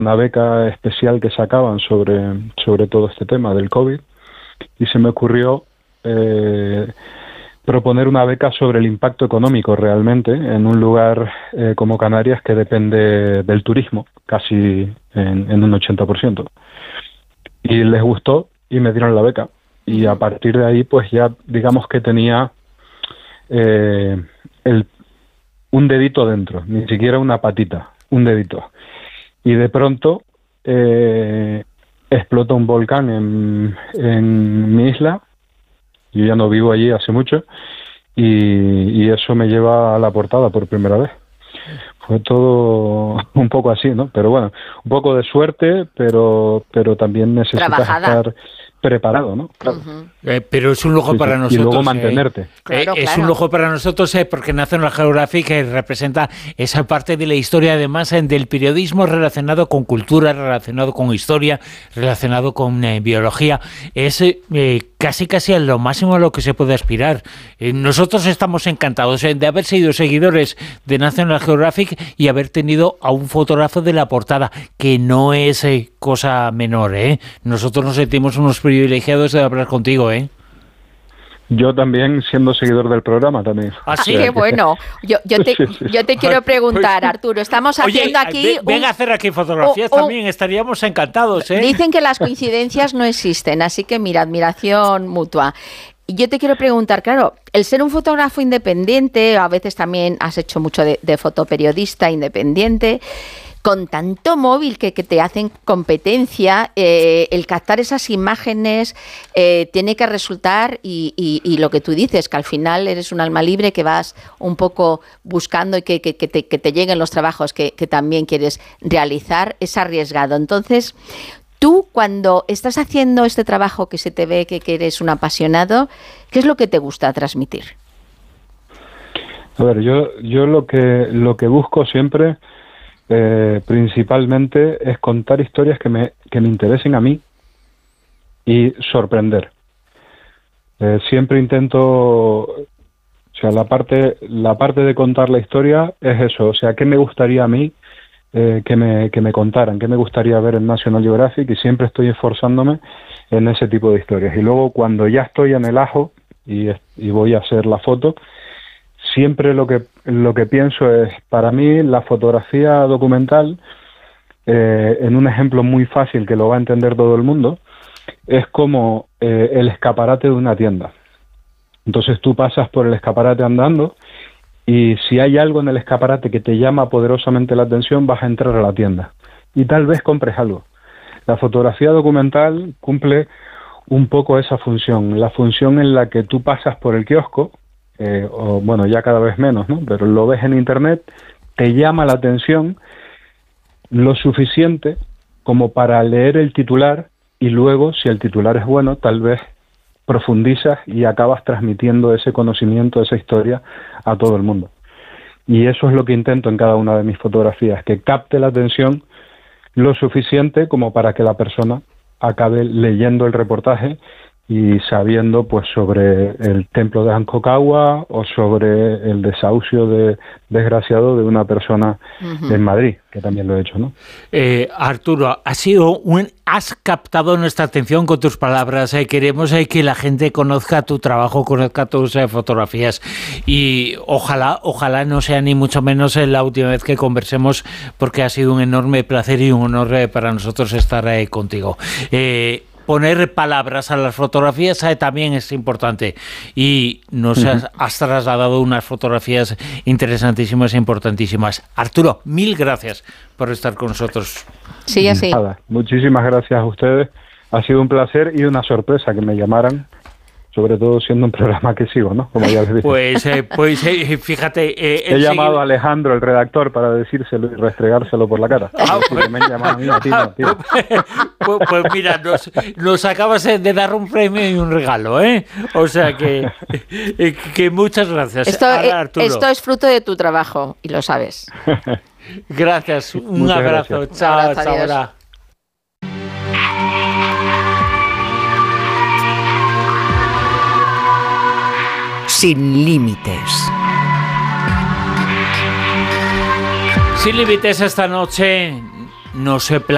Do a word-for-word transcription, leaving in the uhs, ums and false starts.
una beca especial que sacaban sobre, sobre todo este tema del COVID, y se me ocurrió eh, proponer una beca sobre el impacto económico realmente en un lugar eh, como Canarias, que depende del turismo casi en, en un ochenta por ciento. Y les gustó y me dieron la beca. Y a partir de ahí, pues ya digamos que tenía eh, el, un dedito dentro, ni siquiera una patita, un dedito. Y de pronto eh, explota un volcán en, en mi isla. Yo ya no vivo allí hace mucho y, y eso me lleva a la portada por primera vez. Fue todo un poco así, ¿no? Pero bueno, un poco de suerte, pero pero también necesitas Trabajada. estar preparado, ¿no? Claro. Uh-huh. Eh, pero es un lujo Sí, para sí. nosotros. Y luego eh, mantenerte. eh, Claro, es claro. un lujo para nosotros eh, porque National Geographic eh, representa esa parte de la historia, además eh, del periodismo relacionado con cultura, relacionado con historia, relacionado con eh, biología. Es eh, casi casi a lo máximo a lo que se puede aspirar. Eh, nosotros estamos encantados eh, de haber sido seguidores de National Geographic y haber tenido a un fotógrafo de la portada, que no es eh, cosa menor, ¿eh? Nosotros nos sentimos unos privilegiados de hablar contigo, ¿eh? Yo también, siendo seguidor del programa, también. ¿Ah, sí? Qué bueno. Yo, yo te, yo te quiero preguntar, Arturo, estamos haciendo Oye, aquí... ve- un- venga a hacer aquí fotografías un- un- también, estaríamos encantados, ¿eh? Dicen que las coincidencias no existen, así que mira, admiración mutua. Y yo te quiero preguntar, claro, el ser un fotógrafo independiente, a veces también has hecho mucho de, de fotoperiodista independiente, con tanto móvil que, que te hacen competencia, eh, el captar esas imágenes eh, tiene que resultar, y, y, y lo que tú dices, que al final eres un alma libre, que vas un poco buscando y que, que, que, te, que te lleguen los trabajos que, que también quieres realizar, es arriesgado. Entonces, tú, cuando estás haciendo este trabajo que se te ve que, que eres un apasionado, ¿qué es lo que te gusta transmitir? A ver, yo yo lo que lo que busco siempre eh, principalmente es contar historias que me que me interesen a mí y sorprender. Eh, siempre intento, o sea, la parte la parte de contar la historia es eso, o sea, qué me gustaría a mí eh, que me que me contaran, qué me gustaría ver en National Geographic, y siempre estoy esforzándome en ese tipo de historias. Y luego, cuando ya estoy en el ajo y, y voy a hacer la foto, siempre lo que lo que pienso es, para mí, la fotografía documental, eh, en un ejemplo muy fácil que lo va a entender todo el mundo, es como eh, el escaparate de una tienda. Entonces tú pasas por el escaparate andando, y si hay algo en el escaparate que te llama poderosamente la atención, vas a entrar a la tienda y tal vez compres algo. La fotografía documental cumple un poco esa función, la función en la que tú pasas por el kiosco, Eh, o bueno, ya cada vez menos, ¿no? Pero lo ves en internet, te llama la atención lo suficiente como para leer el titular, y luego, si el titular es bueno, tal vez profundizas y acabas transmitiendo ese conocimiento, esa historia a todo el mundo. Y eso es lo que intento en cada una de mis fotografías, que capte la atención lo suficiente como para que la persona acabe leyendo el reportaje y sabiendo pues sobre el templo de Aconcagua o sobre el desahucio de, desgraciado de una persona uh-huh. en Madrid, que también lo he hecho, ¿no? Eh, Arturo, ha sido un, has captado nuestra atención con tus palabras. Eh, queremos eh, que la gente conozca tu trabajo, conozca tus eh, fotografías, y ojalá, ojalá no sea ni mucho menos eh, la última vez que conversemos, porque ha sido un enorme placer y un honor eh, para nosotros estar eh, contigo. Eh, Poner palabras a las fotografías eh, también es importante, y nos uh-huh. has, has trasladado unas fotografías interesantísimas e importantísimas. Arturo, mil gracias por estar con nosotros. Sí, así. Nada, muchísimas gracias a ustedes. Ha sido un placer y una sorpresa que me llamaran, sobre todo siendo un programa que sigo, ¿no? Como ya les dije. Pues, eh, pues eh, fíjate... Eh, He llamado seguir... a Alejandro, el redactor, para decírselo y restregárselo por la cara. Ah, pues, me han llamado a mí, a ti, a ti. Pues, pues mira, nos, nos acabas de dar un premio y un regalo, ¿eh? O sea que, que muchas gracias. Esto, Arturo. esto es fruto de tu trabajo, y lo sabes. Gracias, un muchas abrazo. Gracias. Chao, un abrazo, hasta ahora. Sin límites. Sin límites esta noche no se plantea.